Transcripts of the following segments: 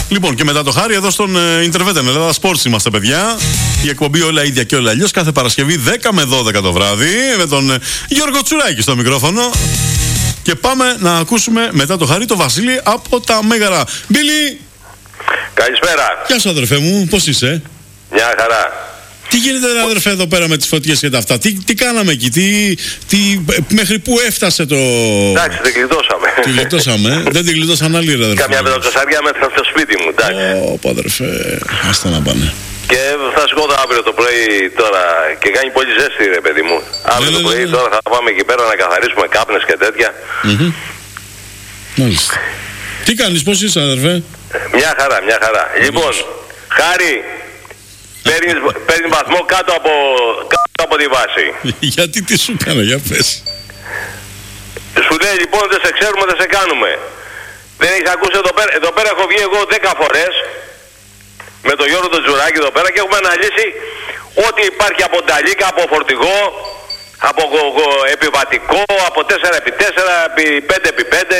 Λοιπόν, και μετά το Χάρη, εδώ στον Intervetan Ελλάδα Sports είμαστε, παιδιά. Η εκπομπή όλα ίδια και όλα αλλιώς. Κάθε Παρασκευή 10 με 12 το βράδυ. Με τον Γιώργο Τσουράκη στο μικρόφωνο. Και πάμε να ακούσουμε μετά το Χάρη το Βασίλη από τα Μέγαρα. Μπίλι! Καλησπέρα. Γεια σου, αδερφέ μου, πώς είσαι? Μια χαρά. Τι γίνεται, αδερφέ, εδώ πέρα με τις φωτιές και τα αυτά? Τι κάναμε εκεί, μέχρι πού έφτασε το... Εντάξει, την γλιτώσαμε. Τη γλιτώσαμε, δεν την γλιτώσαν άλλοι, ρε αδερφέ. Καμιά πεντακοσαριά μέτρα από το σπίτι μου, εντάξει. Ω, αδερφέ, άστα να πάνε. Και θα σηκώθω αύριο το πρωί τώρα και κάνει πολύ ζέστη, ρε παιδί μου. Αύριο το πρωί τώρα θα πάμε εκεί πέρα να καθαρίσουμε κάπνες και τέτοια. Μάλιστα. Τι κάνεις, πώς είσαι, αδερφέ? Μια χαρά, μια χαρά. Λοιπόν, Χάρη, παίρνεις βαθμό κάτω από τη βάση. Γιατί τι σου κάνω, για πες. Σου λέει λοιπόν δεν σε ξέρουμε, δεν σε κάνουμε. Δεν έχεις ακούσει εδώ πέρα έχω βγει εγώ 10 φορές με τον Γιώργο τον Τζουράκη εδώ πέρα και έχουμε αναλύσει ό,τι υπάρχει από νταλίκα, από φορτηγό, από επιβατικό, από 4x4, 5x5.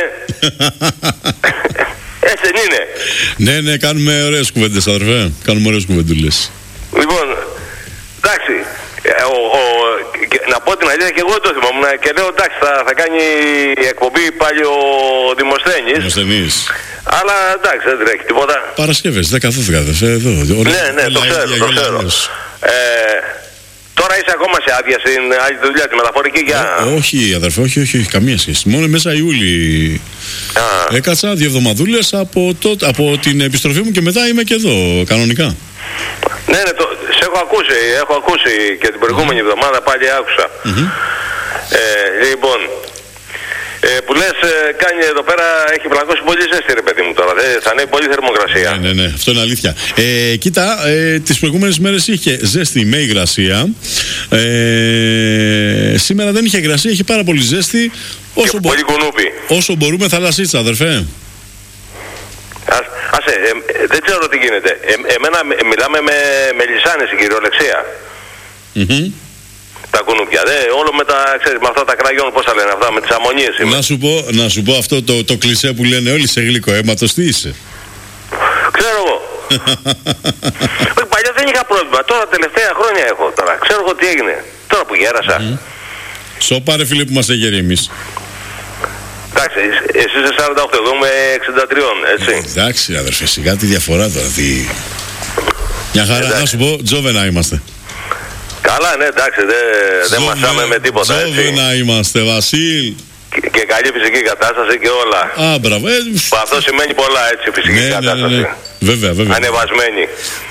Έτσι δεν είναι? Ναι, κάνουμε ωραίες κουβέντες, αδερφέ. Κάνουμε ωραίες κουβεντούλες. Λοιπόν, εντάξει, να πω την αλήθεια και εγώ το θυμόμουν και λέω εντάξει θα κάνει εκπομπή πάλι ο Δημοσθένης. Αλλά εντάξει δεν τρέχει τίποτα. Παρασκευές, 10-12 εδώ. Ναι, το ξέρω. Τώρα είσαι ακόμα σε άδεια στην άλλη δουλειά, τη μεταφορική για... Όχι αδερφέ, όχι, καμία σχέση. Μόνο μέσα Ιούλη έκατσα 2 εβδομαδούλες από την επιστροφή μου και μετά είμαι και εδώ, κανονικά. Ναι, σε έχω ακούσει και την προηγούμενη εβδομάδα πάλι άκουσα. Λοιπόν, που λες κάνει εδώ πέρα, έχει πλακώσει πολύ ζέστη ρε παιδί μου τώρα, θα ανέβει πολύ θερμοκρασία. Ναι, αυτό είναι αλήθεια. Κοίτα, τις προηγούμενες μέρες είχε ζέστη με υγρασία. Σήμερα δεν είχε υγρασία, είχε πάρα πολύ ζέστη. Πολύ κουνούπι. Όσο μπορούμε θαλασσίτσα, αδερφέ. Δεν ξέρω τι γίνεται. Εμένα μιλάμε με λυσάνες στην κυριολεξία. Τα κουνούπια. Όλο με με αυτά τα κραγιόν, πώς τα λένε αυτά, με τις αμμονίες. Να σου πω αυτό το κλισέ που λένε όλοι σε γλυκό αίματος, τι είσαι? Ξέρω εγώ. Όχι, παλιά δεν είχα πρόβλημα. Τώρα τελευταία χρόνια έχω. Τώρα ξέρω εγώ τι έγινε. Τώρα που γέρασα. Σοπά ρε φίλε που είμαστε γέροι εμείς. Εντάξει, εσύ είσαι 48, εγώ είμαι 63, έτσι. Εντάξει αδερφέ, σιγά τη διαφορά τώρα. Μια χαρά, να σου πω, τζόβενα είμαστε. Καλά, ναι, εντάξει, δεν μασάμε με τίποτα, έτσι. Τζόβενα είμαστε, Βασίλ. Και καλή φυσική κατάσταση και όλα. Μπράβο. Αυτό σημαίνει πολλά, έτσι, φυσική κατάσταση. Ναι. Βέβαια. Ανεβασμένη.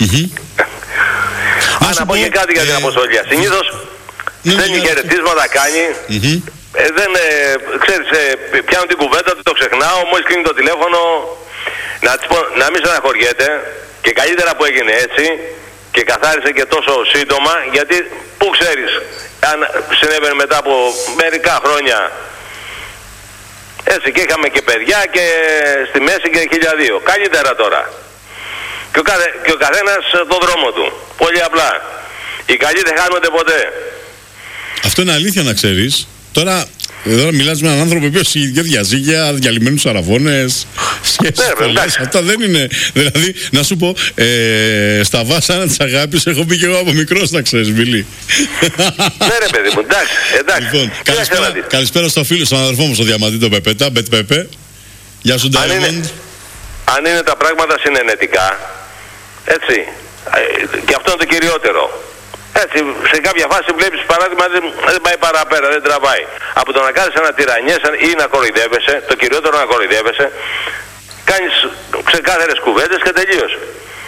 Να πω και κάτι για την αποστολή. Συνήθως δεν χαιρετίσματα κάνει. Ξέρεις, πιάνω την κουβέντα του, το ξεχνάω, μόλις κλείνει το τηλέφωνο, να μην στεναχωριέται και καλύτερα που έγινε έτσι και καθάρισε και τόσο σύντομα, γιατί πού ξέρεις αν συνέβαινε μετά από μερικά χρόνια έτσι και είχαμε και παιδιά και στη μέση και 1002. Καλύτερα τώρα. Και ο καθένας τον δρόμο του. Πολύ απλά. Οι καλοί δεν χάνονται ποτέ. Αυτό είναι αλήθεια να ξέρεις. Τώρα μιλάς με έναν άνθρωπο που είχε διαζύγια, διαλυμένους αραβώνες, σχέσεις πολλές. Αυτά δεν είναι. Δηλαδή, να σου πω, στα βάσανα της αγάπης έχω μπει και εγώ από μικρός, να ξέρεις, Μπιλί. Ναι ρε παιδί μου, εντάξει. Λοιπόν, καλησπέρα στο φίλο, στον αδερφό μου, στο Διαμαντή, τον Πεπέτα, Μπετ Πεπέ. Γεια σου, Ντάιμοντ. Αν είναι τα πράγματα συνενετικά, έτσι, και αυτό είναι το κυριότερο. Έτσι, σε κάποια φάση βλέπεις παράδειγμα δεν πάει παραπέρα, δεν τραβάει. Από το να κάνεις ένα τυραννιές ή να κοροϊδεύεσαι, το κυριότερο να κοροϊδεύεσαι, κάνεις ξεκάθαρες κουβέντες και τελείωσε.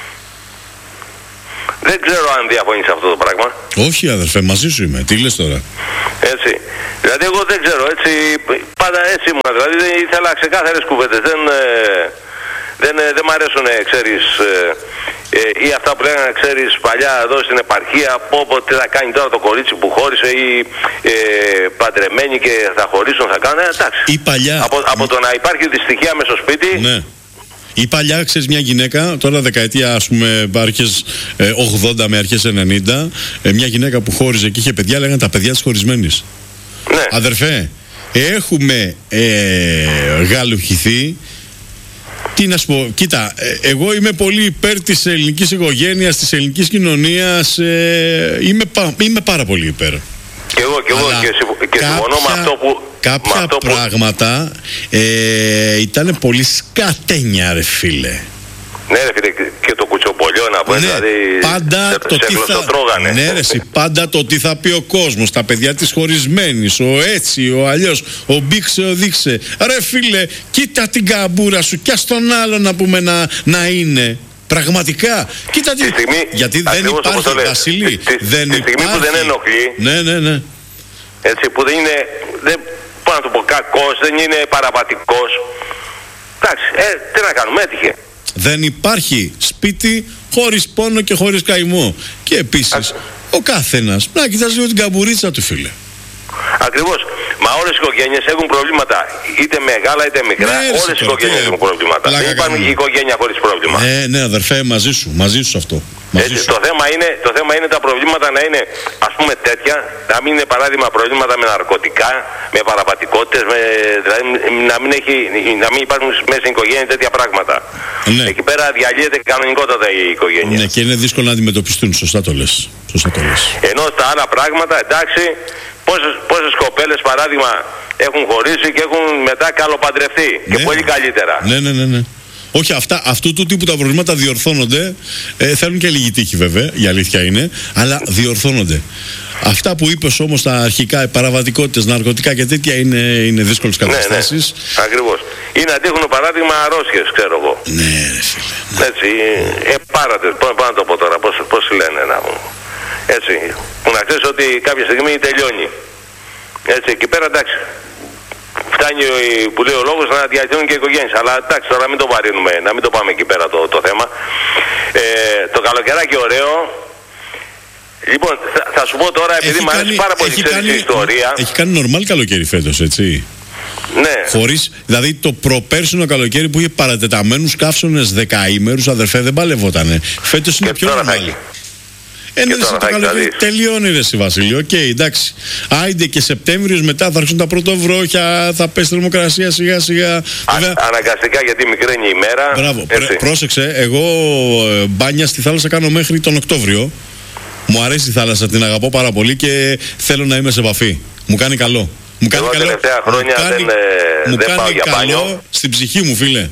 Δεν ξέρω αν διαφωνείς αυτό το πράγμα. Όχι αδερφέ, μαζί σου είμαι. Τι λες τώρα? Έτσι. Δηλαδή εγώ δεν ξέρω, έτσι, πάντα έτσι ήμουν. Δηλαδή ήθελα ξεκάθαρες κουβέντες. Δεν μ' αρέσουν, ξέρεις, ή αυτά που λέγανε, ξέρεις, παλιά εδώ στην επαρχία, τι θα κάνει τώρα το κορίτσι που χώρισε ή παντρεμένοι και θα χωρίσουν, θα κάνουν, εντάξει. Ή παλιά... Από το να υπάρχει δυστυχία μες στο σπίτι... Ναι. Ή παλιά, ξέρεις, μια γυναίκα, τώρα δεκαετία, ας πούμε, αρχές 80 με αρχές 90, μια γυναίκα που χώριζε και είχε παιδιά, λέγανε τα παιδιά της χωρισμένης. Ναι. Αδερφέ, έχουμε γαλουχηθεί Τι να σου πω, κοίτα, εγώ είμαι πολύ υπέρ της ελληνικής οικογένειας, της ελληνικής κοινωνίας, είμαι πάρα πολύ υπέρ. Και εγώ και συμφωνώ με αυτό που... Κάποια πράγματα ήταν πολύ σκατένια, ρε φίλε. Ναι, ρε φίλε, και το κουτσομπολιό να πω, ναι, δηλαδή πάντα το τι θα... Ναι, ρε, πάντα το τι θα πει ο κόσμος, τα παιδιά της χωρισμένης, ο έτσι, ο αλλιώς, ο μπήξε, ο δείξε. Ρε φίλε, κοίτα την καμπούρα σου κι ας τον άλλο να πούμε να είναι. Πραγματικά. Κοίτα τι... Γιατί δεν υπάρχει, Βασίλη, δεν υπάρχει. Τη στιγμή που δεν ενοχλεί. Ναι. Έτσι, που δεν είναι... Πώς να το πω, κακός, δεν είναι παραβατικός. Εντάξει, τι να κάνουμε, έτυχε. Δεν υπάρχει σπίτι χωρίς πόνο και χωρίς καημό. Και επίσης, ο καθένας να κοιτάζει λίγο την καμπουρίτσα του, φίλε. Ακριβώς. Μα όλες οι οικογένειες έχουν προβλήματα. Είτε μεγάλα είτε μικρά. Όλες οι οικογένειες έχουν προβλήματα. Δεν υπάρχει οικογένεια χωρίς πρόβλημα. Ναι, αδερφέ, μαζί σου αυτό. Το θέμα είναι τα προβλήματα να είναι, ας πούμε, τέτοια, να μην είναι παράδειγμα προβλήματα με ναρκωτικά, με παραβατικότητες, δηλαδή να μην υπάρχουν μέσα στην οικογένεια τέτοια πράγματα. Ναι. Εκεί πέρα διαλύεται κανονικότατα η οικογένεια. Ναι, και είναι δύσκολο να αντιμετωπιστούν. Σωστά το λες. Ενώ στα άλλα πράγματα, εντάξει, πόσες κοπέλες, παράδειγμα, έχουν χωρίσει και έχουν μετά καλοπαντρευτεί. Ναι. Και πολύ καλύτερα. Ναι. Όχι, αυτού του τύπου τα προβλήματα διορθώνονται. Θέλουν και λίγη τύχη, βέβαια, η αλήθεια είναι, αλλά διορθώνονται. Αυτά που είπες όμως τα αρχικά, παραβατικότητες, ναρκωτικά και τέτοια είναι δύσκολες καταστάσεις. Ναι, ακριβώς. Ή να τύχουν παράδειγμα αρρώστιες, ξέρω εγώ. Ναι, ρε φίλε. Ναι. Έτσι, πάρατες, πώς να το πω τώρα, πώς λένε να μου. Έτσι, που να ξέρεις ότι κάποια στιγμή τελειώνει. Έτσι, εκεί πέρα εντάξει. Φτάνει που λέει ο λόγος να διαλυθούν και οι οικογένειες. Αλλά εντάξει, τώρα μην το βαρύνουμε, να μην το πάμε εκεί πέρα το θέμα. Το καλοκαιράκι ωραίο. Λοιπόν, θα σου πω τώρα, επειδή μου αρέσει πάρα πολύ η ιστορία. Έχει κάνει νορμάλ καλοκαίρι φέτος, έτσι. Ναι. Χωρίς, δηλαδή το προπέρσινο καλοκαίρι που είχε παρατεταμένους καύσονες δεκαήμερους, αδερφέ, δεν παλευότανε. Φέτος είναι πιο νορμάλ. Το καλοκαίρι τελειώνει, ρε εσύ, Βασίλη. Οκ, εντάξει. Άιντε και Σεπτέμβριος μετά θα έρθουν τα πρωτοβρόχια, θα πέσει θερμοκρασία σιγά σιγά. Αναγκαστικά, γιατί μικραίνει η μέρα. Μπράβο. Πρόσεξε, εγώ μπάνια στη θάλασσα κάνω μέχρι τον Οκτώβριο. Μου αρέσει η θάλασσα, την αγαπώ πάρα πολύ και θέλω να είμαι σε επαφή. Μου κάνει καλό. Εγώ τελευταία χρόνια δεν πάω για μπάνιο. Στην ψυχή μου, φίλε.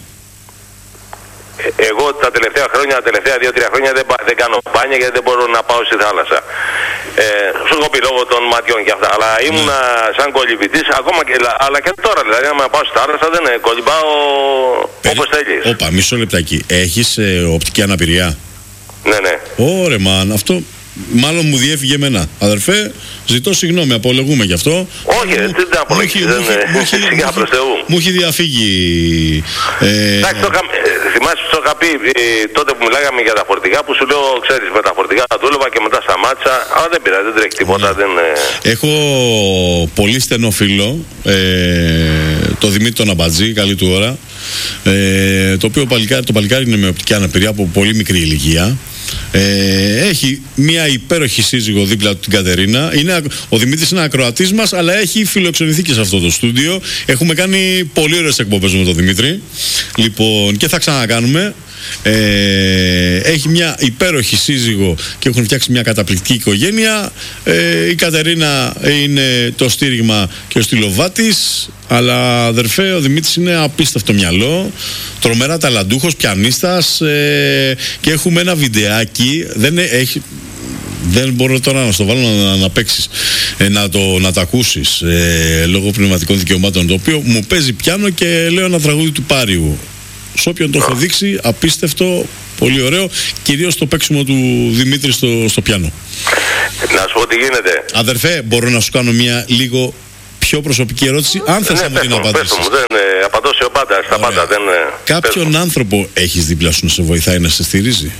Εγώ τα τελευταία 2-3 χρόνια δεν κάνω μπάνια γιατί δεν μπορώ να πάω στη θάλασσα. Σου έχω πει λόγω των ματιών και αυτά. Αλλά ήμουνα σαν κολυμπητής ακόμα και. Αλλά και τώρα δηλαδή, άμα πάω στη θάλασσα δεν κολυμπάω όπως θέλεις. Όπα, μισό λεπτάκι. Έχεις οπτική αναπηρία? Ναι. Ωραία, μαν. Αυτό μάλλον μου διέφυγε εμένα. Αδερφέ, ζητώ συγγνώμη, απολογούμε γι' αυτό. Όχι, δεν τα απολογείς. Σιγά προς Θεού. Μου έχει διαφύγει. Εντάξει, θυμάσαι που το είχα πει τότε που μιλάγαμε για τα φορτηγά, που σου λέω, ξέρεις, με τα φορτηγά δούλευα και μετά σταμάτησα. Αλλά δεν πειράζει, δεν τρέχει τίποτα. Έχω πολύ στενό φίλο, το Δημήτρη τον Αμπατζή, καλή του ώρα. Το οποίο το παλικάρι είναι με οπτική αναπηρία από πολύ μικρή ηλικία. Έχει μια υπέροχη σύζυγο δίπλα του, την Κατερίνα. Ο Δημήτρης είναι ακροατής μας, αλλά έχει φιλοξενηθεί και σε αυτό το στούντιο. Έχουμε κάνει πολύ ωραίες εκπομπές με τον Δημήτρη. Λοιπόν, και θα ξανακάνουμε. Έχει μια υπέροχη σύζυγο και έχουν φτιάξει μια καταπληκτική οικογένεια. Η Κατερίνα είναι το στήριγμα και ο στυλοβάτης, αλλά αδερφέ, ο Δημήτρης είναι απίστευτο μυαλό, τρομερά ταλαντούχος, πιανίστας, και έχουμε ένα βιντεάκι. Δεν μπορώ τώρα να στο βάλω να παίξεις, να το ακούσεις, λόγω πνευματικών δικαιωμάτων, το οποίο μου παίζει πιάνο και λέω ένα τραγούδι του Πάριου. Σε όποιον το έχω δείξει, απίστευτο, πολύ ωραίο, κυρίως το παίξιμο του Δημήτρη στο πιάνο. Να σου πω τι γίνεται. Αδερφέ, μπορώ να σου κάνω μια λίγο πιο προσωπική ερώτηση, αν θες να μου την απαντήσεις? Πες μου, απαντώ σε πάντα, στα πάντα. Κάποιον άνθρωπο έχεις δίπλα σου να σε βοηθάει, να σε στηρίζει?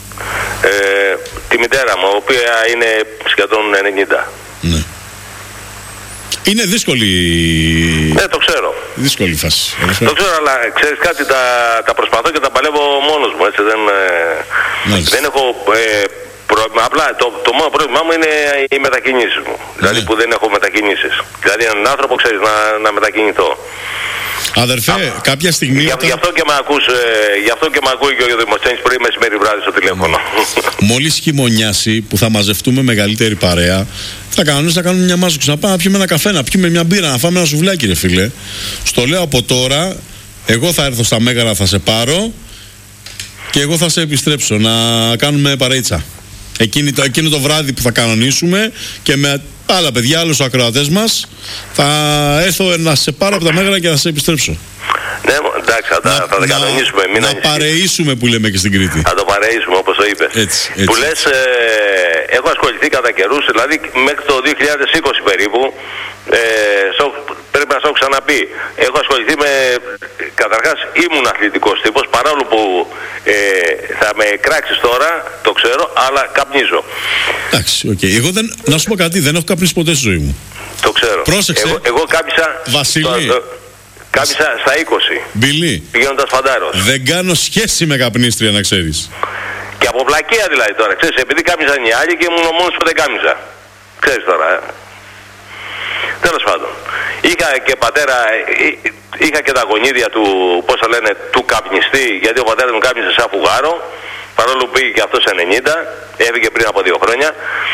Τη μητέρα μου, η οποία είναι σχεδόν 90. Ναι. Είναι δύσκολη. Ναι, το ξέρω. Δύσκολη φάση. Το ξέρω, αλλά ξέρεις κάτι, τα προσπαθώ και τα παλεύω μόνος μου. Έτσι, δεν έχω πρόβλημα. Απλά το μόνο πρόβλημά μου είναι οι μετακινήσεις μου. Δηλαδή που δεν έχω μετακινήσεις. Δηλαδή έναν άνθρωπο, ξέρεις, να μετακινηθώ. Αδερφέ, κάποια στιγμή. Γι' αυτό και με ακούει και ο Δημοσθένης πρωί μεσημέρι βράδυ στο τηλέφωνο. Μόλις χειμωνιάσει που θα μαζευτούμε μεγαλύτερη παρέα, θα κάνουμε μια μάζοξη, να πάμε να πιούμε ένα καφέ, να πιούμε μια μπύρα, να φάμε ένα σουβλάκι, ρε φίλε. Στο λέω από τώρα, εγώ θα έρθω στα Μέγαρα, θα σε πάρω και εγώ θα σε επιστρέψω να κάνουμε παρέιτσα. Εκείνο το βράδυ που θα κανονίσουμε και με άλλα παιδιά, άλλους ακροατές μας, θα έρθω να σε πάρω από τα Μέγαρα και θα σε επιστρέψω. Ναι, εντάξει, θα τα κανονίσουμε. Να παρεΐσουμε που λέμε και στην Κρήτη. Θα το παρεΐσουμε όπως το είπες. Έτσι. Που λες, έχω ασχοληθεί κατά καιρούς, δηλαδή μέχρι το 2020 περίπου, πρέπει να σου έχω ξαναπεί. Έχω ασχοληθεί καταρχάς ήμουν αθλητικός τύπος, παρόλο που θα με κράξεις τώρα, το ξέρω, αλλά καπνίζω. Εντάξει, εγώ να σου πω κάτι, δεν έχω καπνίσει ποτέ στη ζωή μου. Το ξέρω. Πρόσεξε. Εγώ κάπισα. Βασίλη. Κάπισα στα 20. Μπιλί. Πηγαίνοντας φαντάρος. Δεν κάνω σχέση με καπνίστρια, να ξέρεις. Και από πλακία δηλαδή τώρα. Ξέρεις, επειδή κάπνισαν οι άλλοι και ήμουν ο μόνος που δεν κάπνιζα. Ξέρεις τώρα. Τέλος πάντων. Είχα και πατέρα, είχα και τα γονίδια του, πώς θα λένε, του καπνιστή, γιατί ο πατέρας μου κάπνιζε σαν φουγάρο. Παρόλο που πήγε και αυτός 90, έφυγε πριν από 2 χρόνια.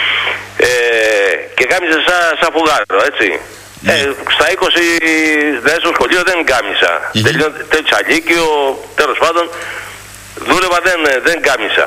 Και κάπνιζε σαν φουγάρο, έτσι. Στα 20 δηλαδή στο σχολείο δεν κάμισα. Τέλειωσα λύκειο, τέλος πάντων δούλευα, δεν κάμισα.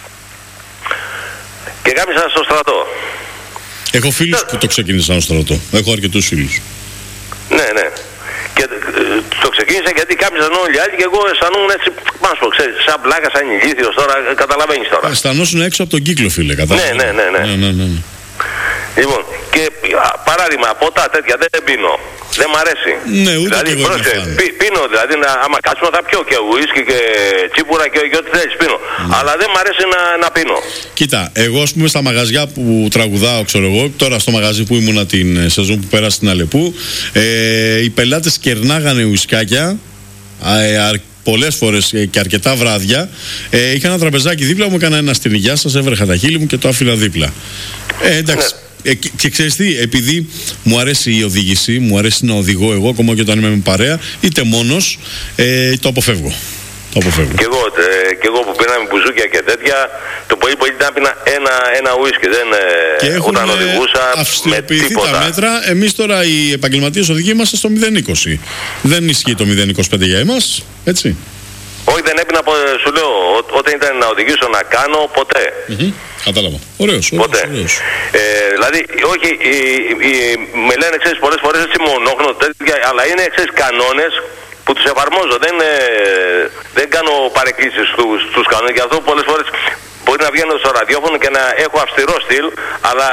Και κάμισα στο στρατό. Έχω φίλους που το ξεκίνησαν στο στρατό. Έχω αρκετούς φίλους. Ναι. Και το ξεκίνησα γιατί κάμισαν όλοι οι άλλοι και εγώ αισθανόμουν έτσι, μας πω, ξέρεις, σαν πλάκα, σαν ηλίθιος τώρα, καταλαβαίνεις τώρα. Αισθανόσουν έξω από τον κύκλο, φίλε, κατάλαβα. Ναι. Λοιπόν, και παράδειγμα, ποτά τέτοια δεν πίνω. Δεν μ' αρέσει. Ναι, ούτε δηλαδή, και εγώ πίνω, δηλαδή, άμα κάτσουμε θα πιω και ουίσκι και τσίπουρα και ό,τι θέλεις πίνω. Αλλά δεν μ' αρέσει να πίνω. Κοίτα, εγώ ας πούμε στα μαγαζιά που τραγουδάω, ξέρω εγώ, τώρα στο μαγαζί που ήμουνα την σεζόν που πέρασε στην Αλεπού, οι πελάτες κερνάγανε ουισκάκια, πολλές φορές και αρκετά βράδια. Είχα ένα τραπεζάκι δίπλα μου, έκανα ένα στην υγειά σας, έβρεχα τα χείλη μου και το άφηνα δίπλα. Εντάξει. Και ξέρεις τι, επειδή μου αρέσει η οδήγηση, μου αρέσει να οδηγώ εγώ, ακόμα και όταν είμαι με παρέα, είτε μόνος, το αποφεύγω. Και εγώ που πίναμε μπουζούκια και τέτοια, το πολύ να πίνα ένα ουίσκι, όταν οδηγούσα με τίποτα. Τα μέτρα, εμείς τώρα οι επαγγελματίες οδηγοί είμαστε στο 0,20. Δεν ισχύει το 0,25 για εμάς, έτσι. Όχι, δεν έπινα, σου λέω, όταν ήταν να οδηγήσω να κάνω, ποτέ. Κατάλαβα. Ωραίος. Δηλαδή, όχι, με λένε, ξέρεις, πολλές φορές έτσι μονόχνο, αλλά είναι, ξέρεις, κανόνες που τους εφαρμόζω. Δεν κάνω παρεκκλήσεις στους κανόνες. Γι' αυτό πολλές φορές μπορεί να βγαίνω στο ραδιόφωνο και να έχω αυστηρό στυλ, αλλά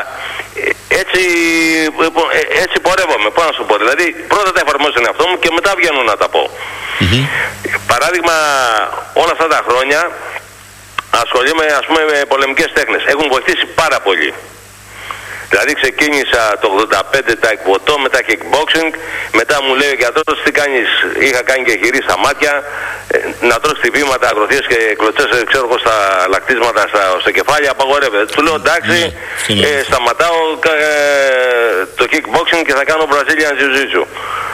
έτσι πορεύομαι. Πώς να σου πω. Δηλαδή, πρώτα τα εφαρμόζω τον εαυτό μου και μετά βγαίνω να τα πω. Παράδειγμα, όλα αυτά τα χρόνια ασχολούμαι, ας πούμε, με πολεμικές τέχνες. Έχουν βοηθήσει πάρα πολύ. Δηλαδή ξεκίνησα το 85 taekwondo, μετά kickboxing, μετά μου λέει ο γιατρός τι κάνεις, είχα κάνει και χειρή στα μάτια, να τρως χτυπήματα, ακροθίες και κλωτσές, ξέρω εγώ, στα λακτίσματα, στο κεφάλι, απαγορεύεται. Του λέω εντάξει, σταματάω το kickboxing και θα κάνω Brazilian Jiu-Jitsu.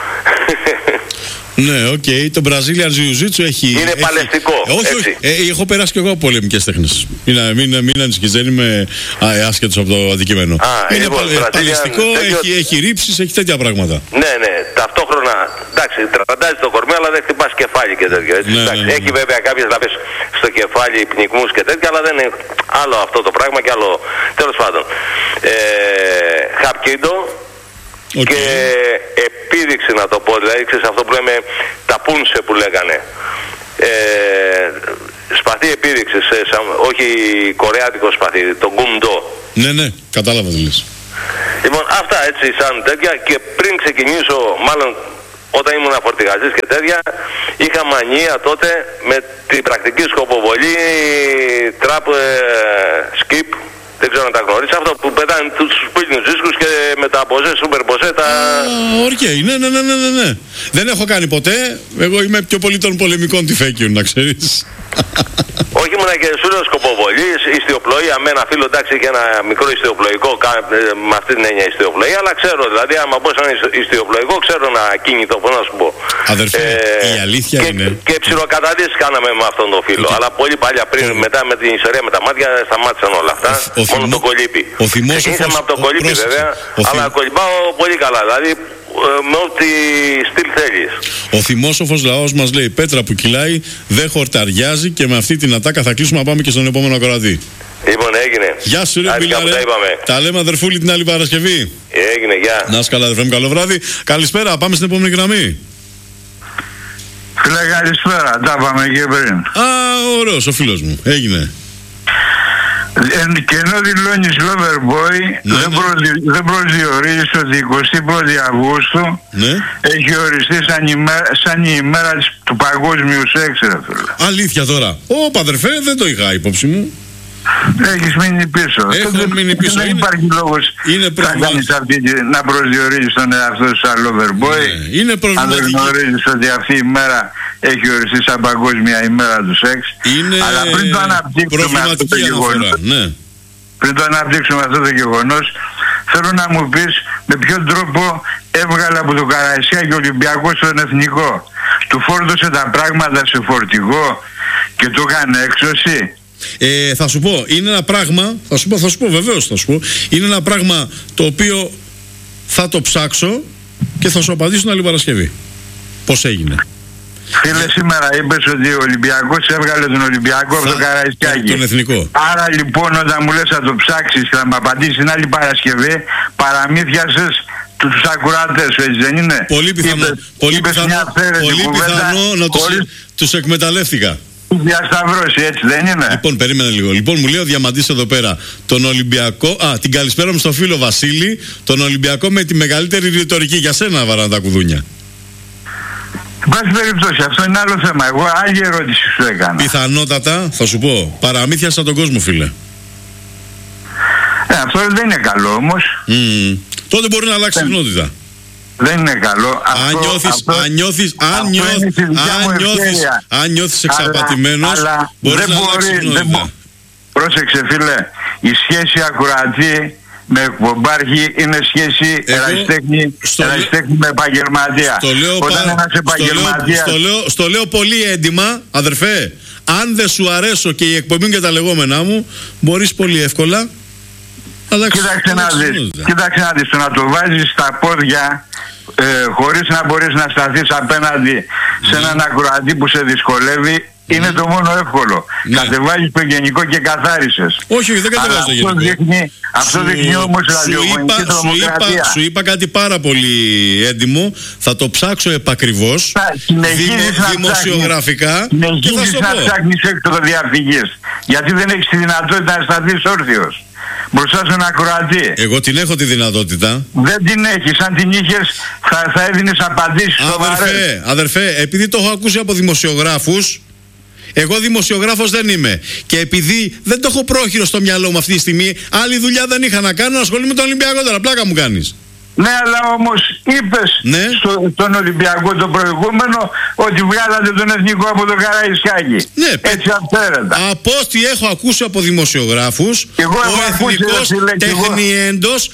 Ναι, οκ. Το Brazilian Jiu-Jitsu έχει. Είναι παλαιστικό. Όχι. Έχω περάσει και εγώ από πολεμικές τέχνες. Μην ανησυχείς, δεν είμαι άσχετος από το αντικείμενο. Είναι παλαιστικό, έχει ρήψεις, έχει τέτοια πράγματα. Ναι. Ταυτόχρονα, εντάξει, τραντάζει το κορμί, αλλά δεν χτυπάς κεφάλι και τέτοια. Ναι. Έχει βέβαια κάποιες λαβές στο κεφάλι, πνιγμούς και τέτοια, αλλά δεν είναι άλλο αυτό το πράγμα και άλλο. Τέλος πάντων. Χαπκίντο. Και επίδειξη, να το πω, δηλαδή ξέρεις αυτό που λέμε τα πούνσε που λέγανε, σπαθί επίδειξης, όχι κορεάτικο σπαθί, το γκουντό. Ναι, κατάλαβα τι λες. Λοιπόν, αυτά έτσι σαν τέτοια, και πριν ξεκινήσω, μάλλον όταν ήμουν φορτηγατζής και τέτοια, είχα μανία τότε με την πρακτική σκοποβολή, τραπ, skip. Δεν ξέρω να τα γνωρίσεις, αυτό που πετάνε τους πύλινους δίσκους και με τα μποζέ, σούπερ μποζέ, τα... Ναι. Δεν έχω κάνει ποτέ. Εγώ είμαι πιο πολύ των πολεμικών τυφέκιων, να ξέρεις. Όχι ήμουνα και σου λέω σκοποβολής, ιστιοπλοεία με ένα φίλο, εντάξει, και ένα μικρό ιστιοπλοϊκό, με αυτή την έννοια ιστιοπλοεία, αλλά ξέρω, δηλαδή άμα πω σε ένα ιστιοπλοϊκό, ξέρω να κίνητο, πώς να σου πω. Αδερφέ, η αλήθεια είναι... Και ψιλοκαταδύσεις κάναμε με αυτόν τον φίλο, αλλά πολύ παλιά πριν, μετά με την ιστορία με τα μάτια, σταμάτησαν όλα αυτά, μόνο το κολύπι. Ξεκίνησαμε από το κολύπι βέβαια, αλλά κολυμπάω πολύ καλά, δηλαδή με ό,τι στυλ θέλεις. Ο θυμόσοφος λαός μας λέει: πέτρα που κυλάει δεν χορταριάζει, και με αυτή την ατάκα θα κλείσουμε να πάμε και στον επόμενο ακροατή. Λοιπόν, έγινε. Γεια σου, ρε Μπιλάρε. Τα λέμε, αδερφούλη, την άλλη Παρασκευή. Έγινε, γεια. Να είσαι καλά, αδερφέ μου, καλό βράδυ. Καλησπέρα, πάμε στην επόμενη γραμμή. Φίλε, καλησπέρα, τα πάμε και πριν. Α, ωραίος ο φίλος μου. Έγινε. Και ενώ δηλώνεις Loverboy, δεν προσδιορίζεις ότι 21η Αυγούστου έχει οριστεί σαν η ημέρα του παγκόσμιου σεξ, ρε φίλε. Αλήθεια τώρα? Ω, αδερφέ, δεν το είχα υπόψη μου. Έχεις μείνει πίσω. Έχω μείνει πίσω. Δεν υπάρχει λόγος να προσδιορίζεις τον εαυτό σου σαν Loverboy. Είναι αν δεν γνωρίζεις ότι αυτή η ημέρα έχει οριστεί σαν παγκόσμια ημέρα του σεξ. Αλλά πριν το αναπτύξουμε αυτό το γεγονός, θέλω να μου πεις με ποιον τρόπο έβγαλε από το Καραϊσκάκι Ολυμπιακό στον Εθνικό. Του φόρτωσε τα πράγματα σε φορτηγό και του έκανε έξωση. Θα σου πω, είναι ένα πράγμα, θα σου πω βεβαίως, είναι ένα πράγμα το οποίο θα το ψάξω και θα σου απαντήσω την άλλη Παρασκευή. Πώς έγινε. Φίλε, σήμερα είπες ότι ο Ολυμπιακός έβγαλε τον Ολυμπιακό από το Καραϊσκάκι. Τον Εθνικό. Άρα λοιπόν όταν μου λες να το ψάξεις και να μου απαντήσεις την άλλη Παρασκευή, παραμύθιασες τους ακροατές, έτσι δεν είναι? Πολύ πιθανό, να τους εκμεταλλεύτηκα. Διασταυρώσει, έτσι δεν είναι? Λοιπόν, περίμενε λίγο. Λοιπόν, μου λέει ο Διαμαντής εδώ πέρα τον Ολυμπιακό. Την καλησπέρα μου στο φίλο Βασίλη. Τον Ολυμπιακό με τη μεγαλύτερη ρητορική. Για σένα βαράνε τα κουδούνια. Εν πάση περιπτώσει, αυτό είναι άλλο θέμα. Εγώ άλλη ερώτηση σου έκανα. Πιθανότατα, θα σου πω, παραμύθιασα τον κόσμο, φίλε. Αυτό δεν είναι καλό όμως. Τότε μπορεί να αλλάξει συχνότητα. Δεν είναι καλό. Αν νιώθεις εξαπατημένος, μπορείς να αλλάξεις συχνότητα. Πρόσεξε, φίλε, η σχέση ακροατή με εκπομπάρχη είναι σχέση ερασιτέχνη με επαγγελματία. Στο λέω πολύ έντιμα, αδερφέ. Αν δεν σου αρέσω και η εκπομπή και τα λεγόμενά μου, μπορείς πολύ εύκολα. Κοίταξε να δεις, το να το βάζεις στα πόδια χωρίς να μπορείς να σταθείς απέναντι σε έναν ακροατή που σε δυσκολεύει, είναι το μόνο εύκολο. Κατεβάζεις το γενικό και καθάρισες. Όχι, δεν κατεβάζεις το γενικό. Αυτό δείχνει όμως ραδιοφωνική τρομοκρατία. Σου είπα κάτι πάρα πολύ έντιμο. Θα το ψάξω επακριβώς, δημοσιογραφικά, και θα σου πω. Να ψάχνεις έξω διαφυγής, γιατί δεν έχεις τη δυνατότητα να σταθείς όρθιος μπροστά στον ακροατή. Εγώ την έχω τη δυνατότητα. Δεν την έχεις. Αν την είχες θα έδινες απαντήσεις σοβαρές. Αδερφέ, επειδή το έχω ακούσει από δημοσιογράφους, εγώ δημοσιογράφος δεν είμαι. Και επειδή δεν το έχω πρόχειρο στο μυαλό μου αυτή τη στιγμή, άλλη δουλειά δεν είχα να κάνω, να ασχολούμαι με τον Ολυμπιακό τώρα. Πλάκα μου κάνεις. Ναι, αλλά όμως είπες στον Ολυμπιακό το προηγούμενο ότι βγάλατε τον Εθνικό από το Καραϊσκάκι. Ναι, έτσι αυθαίρετα. Από ό,τι έχω ακούσει από δημοσιογράφους, ο Εθνικός τεχνιέντος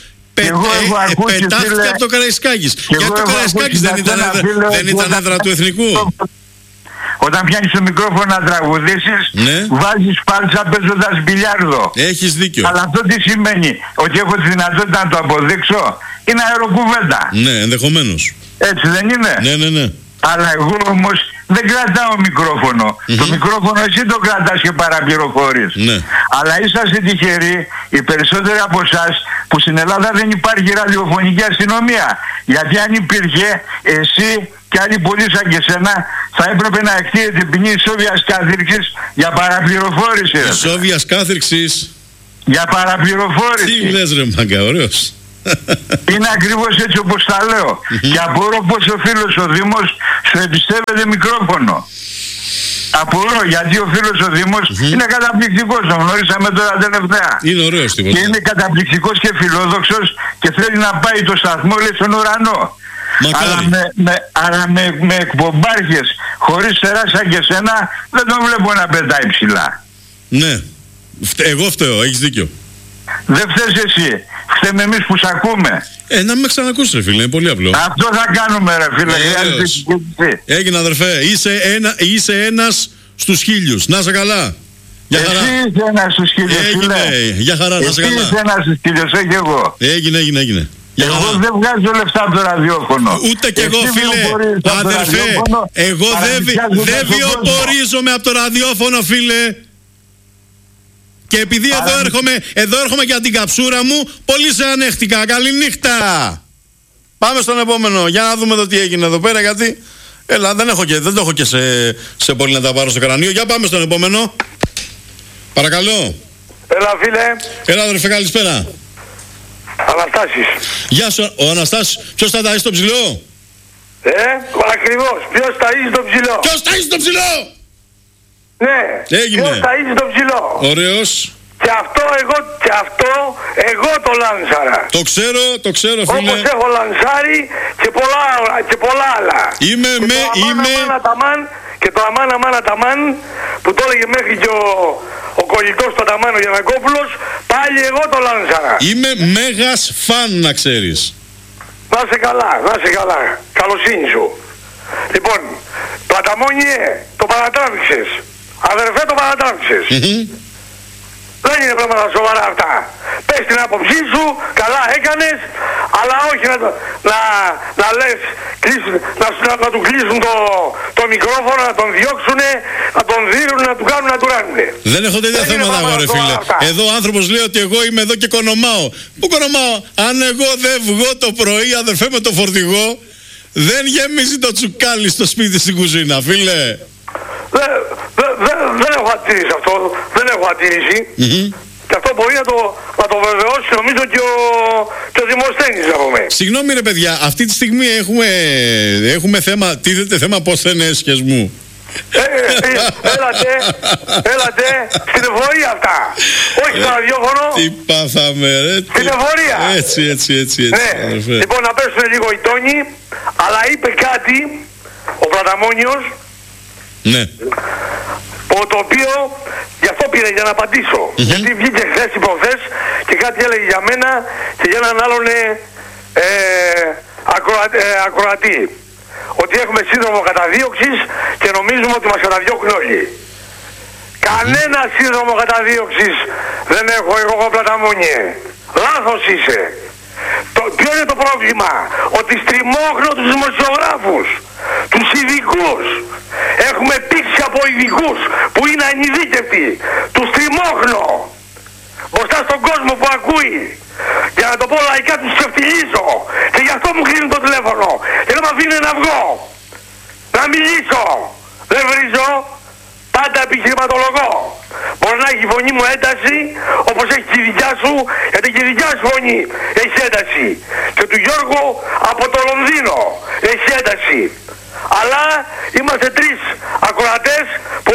πετάχτηκε από το Καραϊσκάκης. Γιατί το Καραϊσκάκης δεν ήταν έδρα του Εθνικού. Όταν πιάνεις το μικρόφωνο να τραγουδήσεις, βάζεις φάλτσα παίζοντας μπιλιάρδο. Έχεις δίκιο. Αλλά αυτό τι σημαίνει? Ότι έχω τη δυνατότητα να το αποδείξω? Είναι αεροκουβέντα. Ναι, ενδεχομένως. Έτσι δεν είναι? Ναι. Αλλά εγώ όμως δεν κρατάω μικρόφωνο. Το μικρόφωνο εσύ το κρατάς και παραπληροφορείς. Αλλά είσαστε τυχεροί, οι περισσότεροι από εσάς, που στην Ελλάδα δεν υπάρχει ραδιοφωνική αστυνομία. Γιατί αν υπήρχε, εσύ και άλλοι πολλοί σαν και σένα θα έπρεπε να εκτείρετε ποινή ισόβιας κάθριξης για παραπληροφόρηση. Ισόβιας κάθριξης? Για παραπληροφόρηση. Τι λες ρε μάγκα, ωραίος. Είναι ακριβώς έτσι όπως τα λέω. Και απορώ πως ο φίλος ο Δήμος σου εμπιστεύεται μικρόφωνο. Απορώ, γιατί ο φίλος ο Δήμος είναι καταπληκτικός. Τον γνωρίσαμε τώρα τελευταία. Είναι ωραίος τίποτα. Και είναι καταπληκτικός και φιλόδοξος και θέλει να πάει το σταθμό, λέει, στον ουρανό. Αλλά με εκπομπάρχες χωρίς τεράστια και σένα δεν τον βλέπω να πετάει ψηλά. Ναι. Εγώ φταίω, έχεις δίκιο. Δεν φταίς εσύ. Φταίμε εμείς που σ' ακούμε. Να με ξανακούσεις ρε φίλε, είναι πολύ απλό. Αυτό θα κάνουμε ρε φίλε. Έγινε αδερφέ, είσαι ένας στους 1000. Να είσαι καλά. Για χαρά. Εσύ είσαι ένας στους 1000 φίλε. Για χαρά, να είσαι καλά. Εσύ είσαι ένας στους 1000, όχι εγώ. Έγινε. Εγώ δεν βγάζω λεφτά από το ραδιόφωνο. Ούτε κι εγώ φίλε. Αδερφέ, εγώ δεν βιοπορίζομαι από το ραδιόφωνο φίλε. Και επειδή εδώ έρχομαι για την καψούρα μου, πολύ σε ανέχτηκα. Καληνύχτα. Πάμε στον επόμενο. Για να δούμε εδώ τι έγινε εδώ πέρα. Γιατί έλα, δεν το έχω και σε πολύ να τα πάρω στο κρανίο. Για πάμε στον επόμενο. Παρακαλώ. Έλα φίλε. Έλα αδερφέ, καλησπέρα. Αναστάσης. Γεια σου, ο Αναστάσης. Ποιος θα ταΐσει το ψηλό? Ακριβώς. Ποιος ταΐζει το ψηλό? Ποιος ταΐζει το ψηλό? Ναι. Έγινε. Ποιος ταΐζει το ψηλό? Ωραίος. Και αυτό εγώ το λάνσαρα. Το ξέρω φίλε. Όπως έχω λανσάρει και πολλά άλλα. Και το αμάν αταμάν που το έλεγε μέχρι και ο κολλητός του Αταμάν ο Γιαννακόπουλος, πάλι εγώ το λάνσαρα. Είμαι μέγας φαν να ξέρεις. Να σε καλά. Καλοσύνη σου. Λοιπόν, το Αταμόνιε το παρατράβηξες. Αδερφέ, το παρατράβηξες. Δεν είναι πράγματα σοβαρά αυτά. Πες την άποψή σου, καλά έκανες, αλλά όχι να λες, να του κλείσουν το μικρόφωνο, να τον διώξουνε, να τον δίνουν, να του κάνουν, να του ράνουνε. Δεν έχω τέτοια θέματα εγώ ρε φίλε. Εδώ ο άνθρωπος λέει ότι εγώ είμαι εδώ και κονομάω. Πού κονομάω? Αν εγώ δεν βγω το πρωί αδερφέ με το φορτηγό, δεν γεμίζει το τσουκάλι στο σπίτι στην κουζίνα φίλε. Δεν έχω αντίρρηση αυτό, δεν έχω αντίρρηση. Και αυτό μπορεί να το βεβαιώσει νομίζω και ο Δημοσθένης να πούμε. Συγγνώμη ρε παιδιά, αυτή τη στιγμή έχουμε θέμα, τίθεται θέμα Ποσθενέσχες μου. Έλατε, στην εφορία αυτά. Όχι στο ραδιόφωνο. Τι πάθαμε ρε. Στην εφορία. Έτσι. Ναι. Λοιπόν, να πέσουν λίγο οι τόνοι, αλλά είπε κάτι ο Πλαταμόνιος. Ναι. Το οποίο γι' αυτό πήρε για να απαντήσω. Γιατί βγήκε χθες ή προχθές και κάτι έλεγε για μένα και για έναν άλλον ακροατή. Ότι έχουμε σύνδρομο καταδίωξης και νομίζουμε ότι μας καταδιώκουν όλοι. Κανένα σύνδρομο καταδίωξης δεν έχω εγώ Πλαταμόνιε. Λάθος είσαι. Ποιο είναι το πρόβλημα? Ότι στριμώχνω τους δημοσιογράφους, τους ειδικούς. Έχουμε πήξει από ειδικούς που είναι ανειδίκευτοι. Τους στριμώχνω μπροστά στον κόσμο που ακούει. Για να το πω λαϊκά, τους ξεφτυλίζω. Και γι' αυτό μου κλείνουν το τηλέφωνο. Και δεν με αφήνουν να βγω, να μιλήσω. Δεν βρίζω. Πάντα επιχειρηματολογώ. Μπορεί να έχει η φωνή μου ένταση, όπως έχει και η δικιά σου, γιατί και η δικιά σου φωνή έχει ένταση. Και του Γιώργου από το Λονδίνο έχει ένταση. Αλλά είμαστε τρεις ακροατές που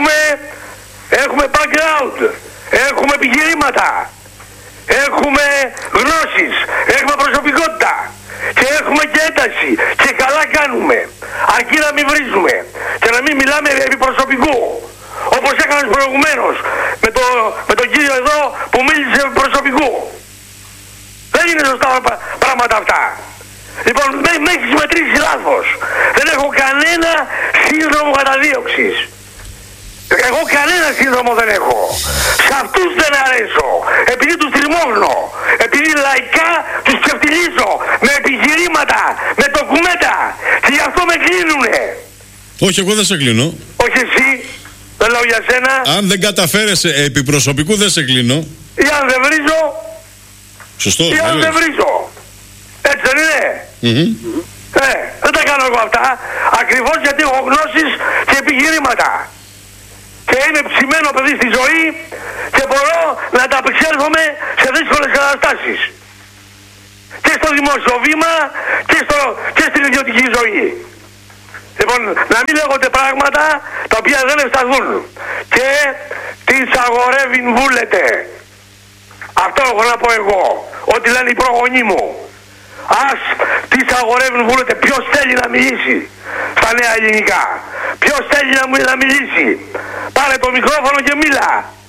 έχουμε background, έχουμε επιχειρήματα, έχουμε γνώσεις, έχουμε προσωπικότητα και έχουμε και ένταση και καλά κάνουμε. Αρκεί να μην βρίζουμε και να μην μιλάμε επί προσωπικού, όπως έκανες προηγουμένως με τον κύριο εδώ που μίλησε επί προσωπικού. Δεν είναι σωστά πράγματα αυτά. Λοιπόν, με έχεις μετρήσει λάθος. Δεν έχω κανένα σύνδρομο καταδίωξης. Εγώ κανένα σύνδρομο δεν έχω. Σε αυτούς δεν αρέσω. Επειδή τους τριμώχνω. Επειδή λαϊκά τους ξεφτυλίζω. Με επιχειρήματα. Με ντοκουμέντα. Και γι' αυτό με κλείνουνε. Όχι, εγώ δεν σε κλείνω. Όχι εσύ. Δεν λέω για σένα. Αν δεν καταφέρεσαι επί προσωπικού δεν σε κλείνω. Ή αν δεν βρίζω. Σωστό. Ή αν δεν βρίζω. Έτσι δεν είναι? Δεν τα κάνω εγώ αυτά. Ακριβώς γιατί έχω γνώσεις και επιχειρήματα. Και είμαι ψημένο παιδί στη ζωή και μπορώ να τα απεξέλθουμε σε δύσκολες καταστάσεις. Και στο δημόσιο βήμα και στην ιδιωτική ζωή. Λοιπόν, να μην λέγονται πράγματα τα οποία δεν ευσταθούν. Και τις αγορεύειν βούλετε. Αυτό έχω να πω εγώ. Ό,τι λένε οι προγονείς μου. Ας τις αγορεύουν βούλετε. Ποιος θέλει να μιλήσει στα νέα ελληνικά? Ποιος θέλει να μιλήσει? Πάρε το μικρόφωνο και μίλα.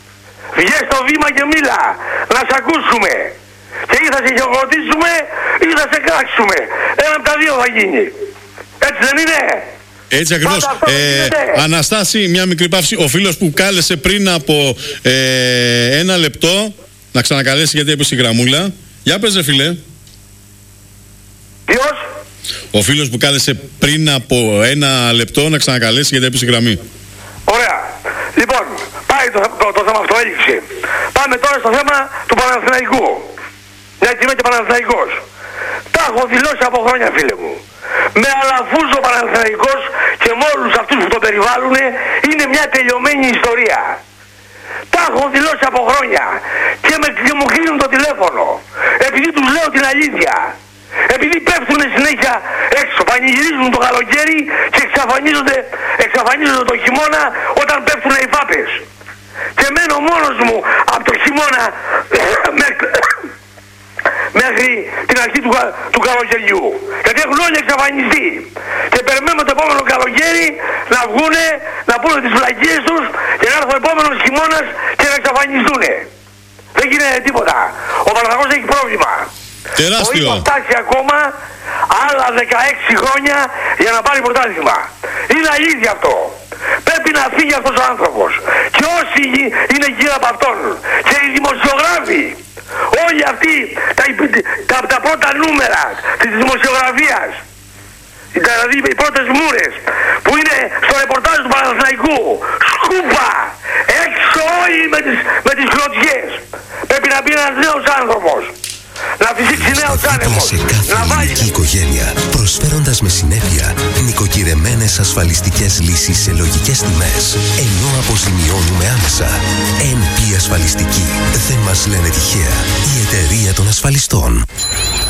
Βγες στο βήμα και μίλα, να σε ακούσουμε. Και ή θα σε χειροκροτήσουμε ή θα σε κράξουμε. Ένα από τα δύο θα γίνει. Έτσι δεν είναι? Έτσι ακριβώς. Αναστάση, μια μικρή παύση. Ο φίλος που κάλεσε πριν από 1 λεπτό να ξανακαλέσει γιατί έπεσε η γραμμούλα. Για πες ρε φίλε. Ποιος? Ο φίλος που κάλεσε πριν από 1 λεπτό να ξανακαλέσει γιατί έπεσε η γραμμή. Ωραία. Λοιπόν, πάει το θέμα αυτό, έληξε. Πάμε τώρα στο θέμα του Παναθηναϊκού. Μια και είμαι και Παναθηναϊκός. Τα έχω δηλώσει από χρόνια, φίλε μου. Με αλαφούζο ο Παναθηναϊκός και με όλους αυτούς που τον περιβάλλουν είναι μια τελειωμένη ιστορία. Τα έχω δηλώσει από χρόνια και μου κλείνουν το τηλέφωνο επειδή τους λέω την αλήθεια. Επειδή πέφτουν συνέχεια έξω, πανηγυρίζουν το καλοκαίρι και εξαφανίζονται το χειμώνα όταν πέφτουν οι φάπες. Και μένω μόνος μου από το χειμώνα μέχρι την αρχή του καλοκαιριού. Γιατί έχουν όλοι εξαφανιστεί. Και περιμένουμε το επόμενο καλοκαίρι να βγούνε, να πούνε τις βλακίες τους και να έρθει ο επόμενος χειμώνας και να εξαφανιστούνε. Δεν γίνεται τίποτα. Ο Παναθηναϊκός έχει πρόβλημα. Τεράστιο. Έχει φτάσει ακόμα άλλα 16 χρόνια για να πάρει πρωτάθλημα. Είναι αλήθεια αυτό. Πρέπει να φύγει αυτός ο άνθρωπος. Και όσοι είναι γύρω από αυτόν. Και οι δημοσιογράφοι. Όλοι αυτοί τα πρώτα νούμερα της δημοσιογραφίας. Δηλαδή οι πρώτες μούρες που είναι στο ρεπορτάζ του Παναθηναϊκού. Σκούπα. Έξω όλοι με τις κλωτσιές. Πρέπει να μπει ένας νέος άνθρωπος. Να φυσήξει νέος άνεμος. Σε κάθε ελληνική οικογένεια, προσφέροντας με συνέπεια νοικοκυρεμένες ασφαλιστικές λύσεις σε λογικές τιμές, ενώ αποζημιώνουμε άμεσα. NP Ασφαλιστική. Δεν μας λένε τυχαία. Η εταιρεία των ασφαλιστών.